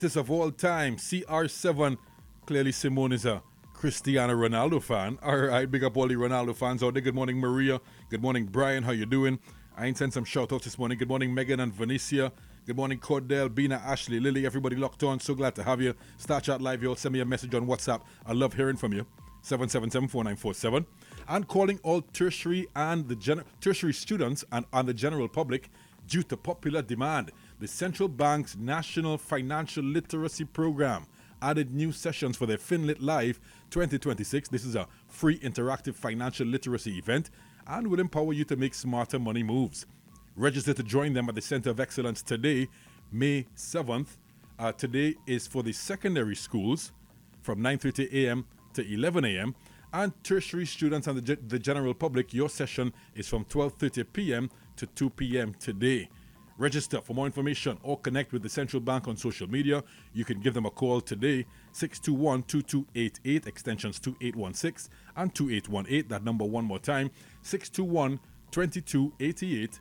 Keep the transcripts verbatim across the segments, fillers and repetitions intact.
greatest of all time, C R seven. Clearly, Simone is a Cristiano Ronaldo fan. All right, big up all the Ronaldo fans out there. Good morning, Maria. Good morning, Brian. How you doing? I ain't sent some shout outs this morning. Good morning, Megan and Venicia. Good morning, Cordell, Bina, Ashley, Lily. Everybody locked on. So glad to have you. Star Chat Live, you'll send me a message on WhatsApp. I love hearing from you. seven seven seven, four nine four seven. And calling all tertiary and the gen- tertiary students and, and the general public due to popular demand. The Central Bank's National Financial Literacy Program added new sessions for their FinLit Live twenty twenty-six. This is a free interactive financial literacy event and will empower you to make smarter money moves. Register to join them at the Center of Excellence today, May seventh. Uh, today is for the secondary schools from nine thirty a.m. to eleven a.m. and tertiary students and the, ge- the general public. Your session is from twelve thirty p.m. to two p.m. today. Register for more information or connect with the Central Bank on social media. You can give them a call today, six two one, two two eight eight, extensions two eight one six and two eight one eight. That number one more time, six two one, two two eight eight,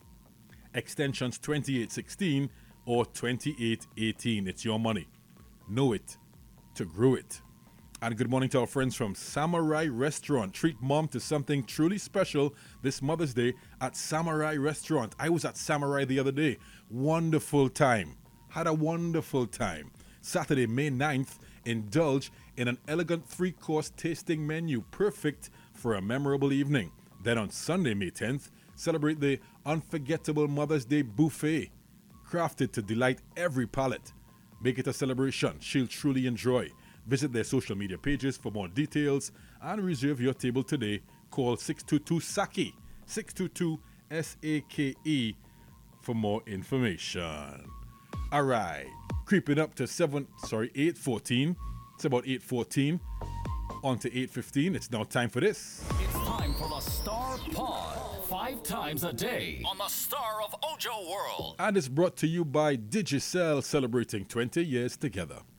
extensions twenty-eight sixteen or twenty-eight eighteen. It's your money. Know it to grow it. And good morning to our friends from Samurai Restaurant. Treat mom to something truly special this Mother's Day at Samurai Restaurant. I was at Samurai the other day. Wonderful time. Had a wonderful time. Saturday, May ninth, indulge in an elegant three-course tasting menu, perfect for a memorable evening. Then on Sunday, May tenth, celebrate the unforgettable Mother's Day buffet, crafted to delight every palate. Make it a celebration she'll truly enjoy. Visit their social media pages for more details and reserve your table today. Call six two two SAKE, six two two S A K E for more information. All right, creeping up to seven, sorry, eight fourteen. It's about eight fourteen. On to eight fifteen. It's now time for this. It's time for the Star Pod. Five times a day on the Star of Ojo World. And it's brought to you by Digicel, celebrating twenty years together.